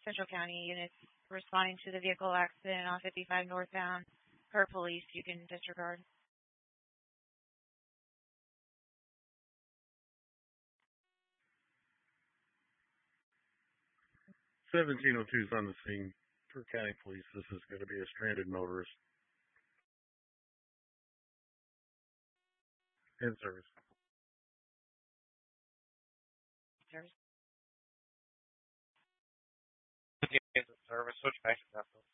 Central County units responding to the vehicle accident on 55 northbound per police. You can disregard. 1702 is on the scene for County Police. This is going to be a stranded motorist. In service. Service. Service, switch back to Bethel.